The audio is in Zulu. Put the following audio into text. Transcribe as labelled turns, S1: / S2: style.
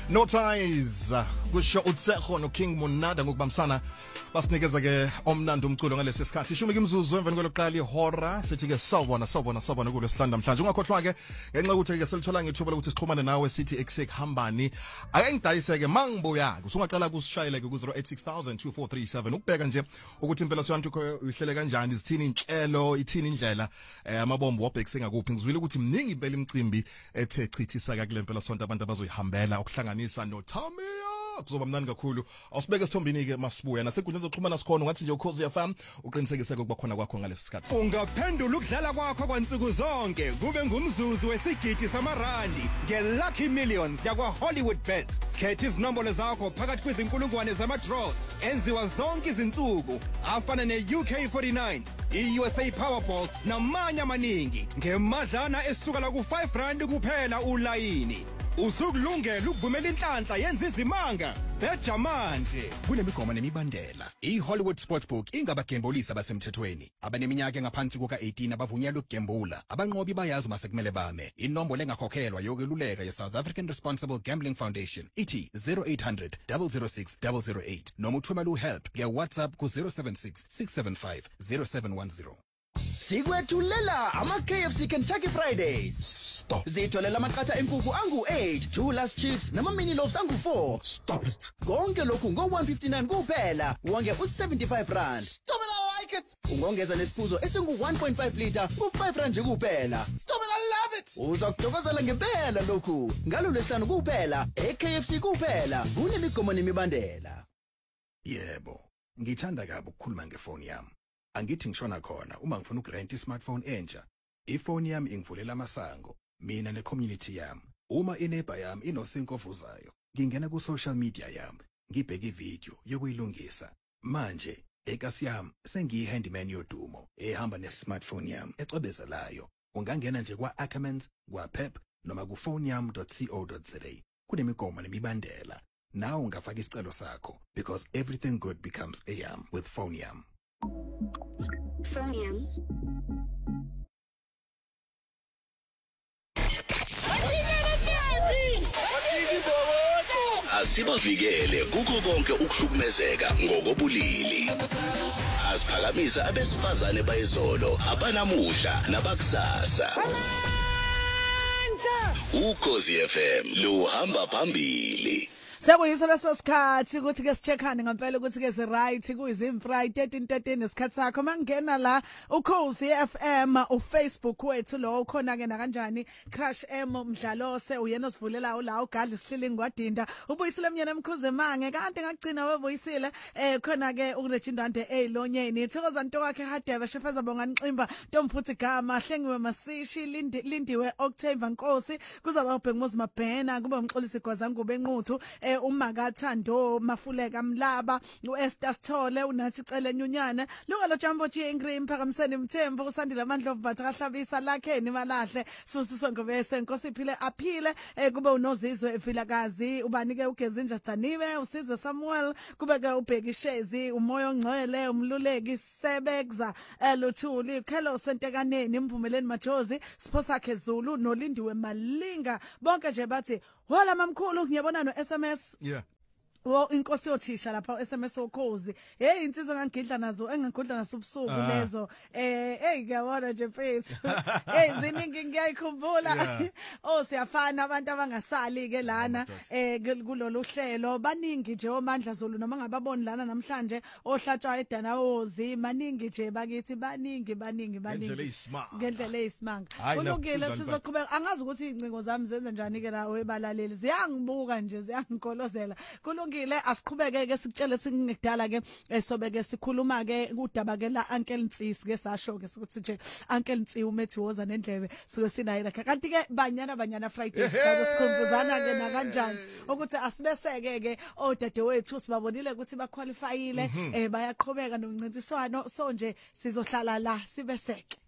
S1: No ties kusho uTsekho no King Monada ngokubambisana basinikeza ke omnando umculo ngalesi sikhathi ishumi kimzuzu emveni kweloqala ihora sithi ke sawubona kulo sihlanda namhlanje ungakhohlwa ke ngenxa ukuthi ke selithola ngethuba lokuthi sixhumane nawe sithi exec hambani ake ngidayise ke mangibuya usungaqala kusishayela ke ku 08602437 ukubheka nje ukuthi impela soyantu uhlele kanjani izithini inhlelo ithini indlela amabombo wabhekise ngakuphi ngizwile ukuthi mningi impela imicimbi ethe chithisa ke kule mpela sonto abantu abazoyihambela ukuhlanganisa noTamia kuzoba mnandi kakhulu awusibeke sithombini ke masibuya nasenkundleni zokuxhumana sikhona ungathi nje ukhozi FM uqiniseke ukuba khona kwakho ngalesi sikhathi
S2: ungaphendula ukudlala kwakho kwansuku zonke kube ngumzuzu wesigidi samarandi ngeLucky Millions yakwa Hollywoodbets khetha izinombolo zakho phakathi kwezinkulungwane zama-draws enziwa zonke izinsuku afana ne-UK49 i-USA Powerball namanye amaningi ngemadlana esuka la ku-R5 kuphela ulayini usukulungela ukuvumela inhlanhla yenza izimanga beja manje kunemigomo nemibandela iHollywood Sportsbook ingabagembulisi abasemthethweni abaneminyaka engaphansi kuka-18 abavunyelwe ukugembula abanqobi bayazi masekumele bame inombolo engakhokhelwa yokweluleka ye-South African Responsible Gambling Foundation ithi 0800 006 008 noma uthumela uhelp via WhatsApp ku 076 675 0710
S3: Sikwethulela ama-KFC Kentucky Fridays.
S1: Stop.
S3: Zitholela amaqatha enkukhu angu-8, 2 last chips nama-mini loaves angu-4.
S1: Stop it.
S3: Konke lokhu ngo-159 kuphela, wonge u-75
S1: Stop it, I like it.
S3: Ungongeza nesiphuzo esingu-1.5 liter ku-R5 nje kuphela.
S1: Stop it, I love it.
S3: Uza kutokozela ngempela lokhu. Ngalolwesihlanu kuphela, e-KFC kuphela. Kunemigomo nemibandela.
S4: Yebo, ngithanda kabi ukukhuluma ngefoni yami. Angithi ngishona khona uma ngifuna ukurent i-smartphone entsha. Ifoni yami ingivulela amasango mina ne-community yami. Uma ineighbor yami inosinko ovuzayo, ngingena ku-social media yami, ngibheke ivideo yokuyilungisa. Manje ekasi yami sengiyi-handyman yodumo ehamba ne-smartphone yami ecwebezelayo. Ungangena nje kwa-Ackermans, kwa-Pep noma ku-phoneyam.co.za. Kunemigomo nemibandela. Nawe ungafaka isicelo sakho because everything good becomes a-yam with Phoneyam.
S5: Phoneyam.
S6: Asibavikele kuko konke ukuhlukumezeka ngokobulili. Asiphakamisa abesifazane bayizolo abanamuhla nabakusasa. Ukhozi FM luhamba phambili.
S7: Sekuyisa leso sikhathi ukuthi ke sicheckane ngempela ukuthi ke right kuyizimfry 13 isikhathi sakho mangena la ukhozi FM uFacebook wethu lo ukhona ke na kanjani Crush M Mdlalose uyena osivulelayo la ugadli sihlili ngwadinda ubuyisile emnyana emkhuze mange kanti ngagcina webuyisile khona ke uRegindante elonyeni thokoza nto wakhe Hadebe Shefeza Bonganximba Ntomfuthi Gama Hlengiwe Masishi Lindiwe Octave Nkosi kuzaba ubhekumuzi mabhena kube umxolisi gwazangu benquthu uMakathando Mafuleka Mlaba uEsther Sithole unathi Cele Nyunyana lungalo Jambo Ingrid Mphakamiseni Mthembu usandile amandla ovatha kaHlabisa lakheni malahle Susiso Ngobese Nkosi iphile aphile kube unozizwe evilakazi ubanike uGezinja Dzaniwe usizwe Samuel kube ke ubhekishezi umoya ongcwele umluleki Sebekza Luthuli Khelo Sentekaneni Mvumeleni Majozi Siphosakhe Zulu nolindiwe Malinga bonke nje bathi hola mamkhulu ngiyabona no SMS
S1: Yeah.
S7: Wo inkosi yothisha lapha SMS okhozi hey insizwe ngangidla nazo engigudla nasubusuku lezo ngiyabona nje mfethu hey ziningi ngiyayikhumbula oh siyafana abantu abangasali ke lana kulolu hlelo baningi nje omandla Zulu noma ngababoni lana namhlanje ohlatshwa eDanawozi maningi nje bakithi baningi ngendlela eyisimanga kulungile sizoqhubeka angazi ukuthi incingo zami zenza njani ke la webalaleli ziyangibuka nje ziyangikolozela kulungile asiqhubeke ke sikutshele singekudala ke sobeke sikhuluma ke udaba ke la Uncle Ntsisi ke sasho ke ukuthi nje Uncle Ntsisi umethi woza nendlebe sike sinayela kanti ke banyana Friday sikhumbuzana ke na kanjani ukuthi asibeseke ke odadewethu sibabonile ukuthi baqualifyile bayaqhubeka nomncintiswano so nje sizohlala la sibeseke